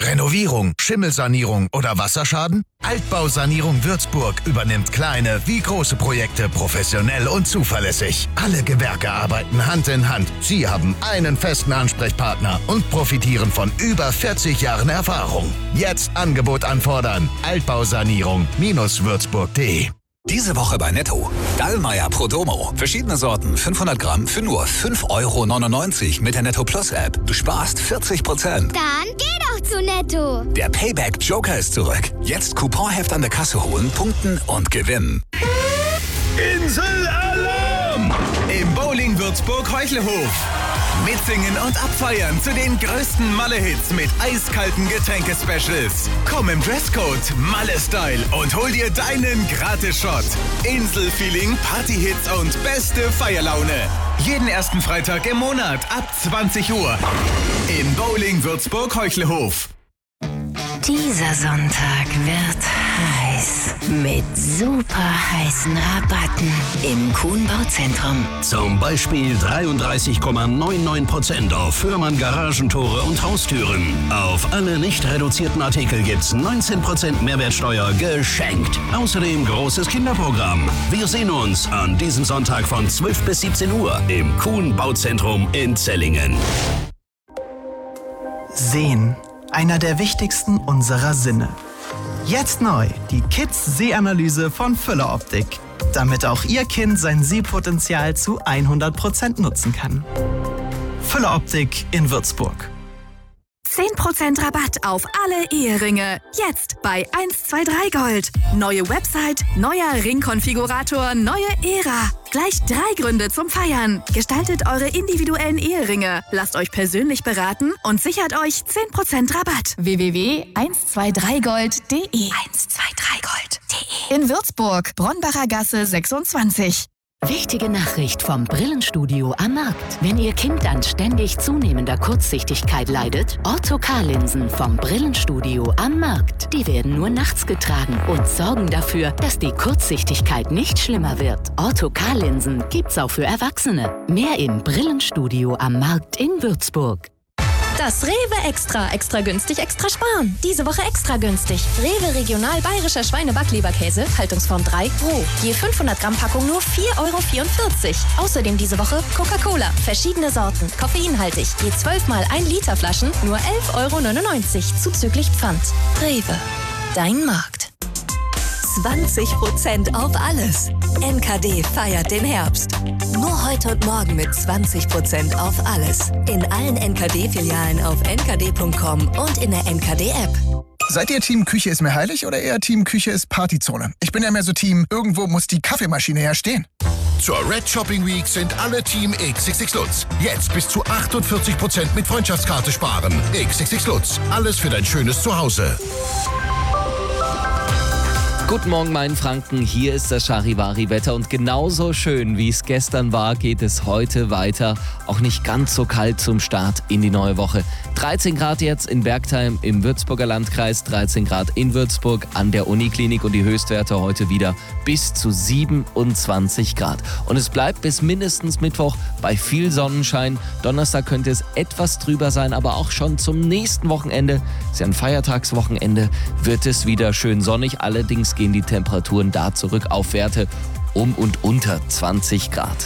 Renovierung, Schimmelsanierung oder Wasserschaden? Altbausanierung Würzburg übernimmt kleine wie große Projekte professionell und zuverlässig. Alle Gewerke arbeiten Hand in Hand. Sie haben einen festen Ansprechpartner und profitieren von über 40 Jahren Erfahrung. Jetzt Angebot anfordern. Altbausanierung-würzburg.de. Diese Woche bei Netto. Dallmayr Prodomo. Verschiedene Sorten, 500 Gramm für nur 5,99 € mit der Netto Plus App. Du sparst 40%. Dann geh doch zu Netto. Der Payback Joker ist zurück. Jetzt Couponheft an der Kasse holen, punkten und gewinnen. Insel-Alarm! Im Bowling Würzburg Heuchelhof. Mitsingen und abfeiern zu den größten Malle-Hits mit eiskalten Getränke-Specials. Komm im Dresscode Malle-Style und hol dir deinen Gratis-Shot. Insel-Feeling, Party-Hits und beste Feierlaune. Jeden ersten Freitag im Monat ab 20 Uhr. Im Bowling Würzburg Heuchelhof. Dieser Sonntag wird heiß. Mit super heißen Rabatten im Kuhn Bauzentrum. Zum Beispiel 33,99% auf Fürmann Garagentore und Haustüren. Auf alle nicht reduzierten Artikel gibt's 19% Mehrwertsteuer geschenkt. Außerdem großes Kinderprogramm. Wir sehen uns an diesem Sonntag von 12 bis 17 Uhr im Kuhn Bauzentrum in Zellingen. Sehen. Einer der wichtigsten unserer Sinne. Jetzt neu die Kids-Sehanalyse von Füller Optik, damit auch Ihr Kind sein Sehpotenzial zu 100% nutzen kann. Füller Optik in Würzburg. 10% Rabatt auf alle Eheringe. Jetzt bei 123 Gold. Neue Website, neuer Ringkonfigurator, neue Ära. Gleich 3 Gründe zum Feiern. Gestaltet eure individuellen Eheringe. Lasst euch persönlich beraten und sichert euch 10% Rabatt. www.123gold.de 123gold.de In Würzburg, Bronbacher Gasse 26. Wichtige Nachricht vom Brillenstudio am Markt. Wenn Ihr Kind an ständig zunehmender Kurzsichtigkeit leidet, Ortho-K-Linsen vom Brillenstudio am Markt. Die werden nur nachts getragen und sorgen dafür, dass die Kurzsichtigkeit nicht schlimmer wird. Ortho-K-Linsen gibt's auch für Erwachsene. Mehr im Brillenstudio am Markt in Würzburg. Das Rewe Extra. Extra günstig, extra sparen. Diese Woche extra günstig. Rewe Regional Bayerischer Schweinebacklieberkäse, Haltungsform 3, roh. Je 500 Gramm Packung nur 4,44 €. Außerdem diese Woche Coca-Cola. Verschiedene Sorten, koffeinhaltig. Je 12 mal 1 Liter Flaschen nur 11,99 € zuzüglich Pfand. Rewe. Dein Markt. 20% auf alles. NKD feiert den Herbst. Nur heute und morgen mit 20% auf alles. In allen NKD-Filialen auf nkd.com und in der NKD-App. Seid ihr Team Küche ist mir heilig oder eher Team Küche ist Partyzone? Ich bin ja mehr so Team, irgendwo muss die Kaffeemaschine her stehen. Zur Red Shopping Week sind alle Team XXX Lutz. Jetzt bis zu 48% mit Freundschaftskarte sparen. XXX Lutz. Alles für dein schönes Zuhause. Guten Morgen, mein Franken. Hier ist das Charivari-Wetter und genauso schön, wie es gestern war, geht es heute weiter. Auch nicht ganz so kalt zum Start in die neue Woche. 13 Grad jetzt in Bergtheim im Würzburger Landkreis, 13 Grad in Würzburg an der Uniklinik und die Höchstwerte heute wieder bis zu 27 Grad. Und es bleibt bis mindestens Mittwoch bei viel Sonnenschein. Donnerstag könnte es etwas drüber sein, aber auch schon zum nächsten Wochenende, ist ja ein Feiertagswochenende, wird es wieder schön sonnig. Allerdings gehen die Temperaturen da zurück auf Werte um und unter 20 Grad.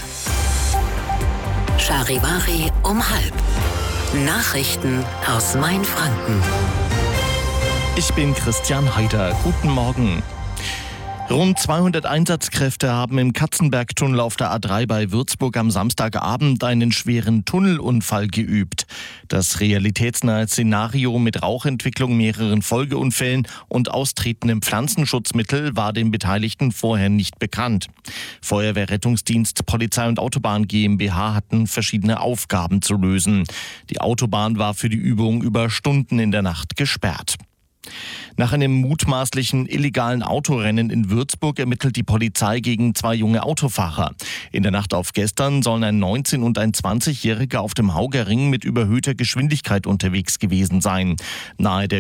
Charivari um 12:30. Nachrichten aus Mainfranken. Ich bin Christian Heider. Guten Morgen. Rund 200 Einsatzkräfte haben im Katzenbergtunnel auf der A3 bei Würzburg am Samstagabend einen schweren Tunnelunfall geübt. Das realitätsnahe Szenario mit Rauchentwicklung, mehreren Folgeunfällen und austretendem Pflanzenschutzmittel war den Beteiligten vorher nicht bekannt. Feuerwehr, Rettungsdienst, Polizei und Autobahn GmbH hatten verschiedene Aufgaben zu lösen. Die Autobahn war für die Übung über Stunden in der Nacht gesperrt. Nach einem mutmaßlichen illegalen Autorennen in Würzburg ermittelt die Polizei gegen 2 junge Autofahrer. In der Nacht auf gestern sollen ein 19- und ein 20-Jähriger auf dem Haugerring mit überhöhter Geschwindigkeit unterwegs gewesen sein. Nahe der